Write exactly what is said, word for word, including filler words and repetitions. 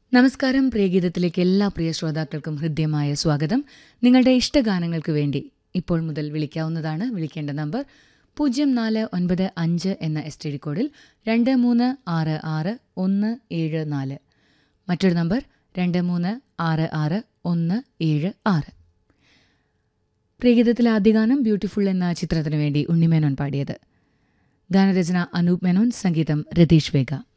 നമസ്കാരം. പ്രിയഗീതത്തിലേക്ക് എല്ലാ പ്രിയ ശ്രോതാക്കൾക്കും ഹൃദ്യമായ സ്വാഗതം. നിങ്ങളുടെ ഇഷ്ടഗാനങ്ങൾക്ക് വേണ്ടി ഇപ്പോൾ മുതൽ വിളിക്കാവുന്നതാണ്. വിളിക്കേണ്ട നമ്പർ പൂജ്യം നാല് ഒൻപത് അഞ്ച് എന്ന എസ് ടി ഡി കോഡിൽ രണ്ട് മൂന്ന് ആറ് ആറ് ഒന്ന് ഏഴ് നാല്. മറ്റൊരു നമ്പർ രണ്ട് മൂന്ന് ആറ് ആറ് ഒന്ന് ഏഴ് ആറ്. പ്രിയഗീതത്തിലെ ആദ്യ ഗാനം ബ്യൂട്ടിഫുൾ എന്ന ചിത്രത്തിനു വേണ്ടി ഉണ്ണിമേനോൻ പാടിയത്. ഗാനരചന അനൂപ് മേനോൻ, സംഗീതം രതീഷ് വേഗ.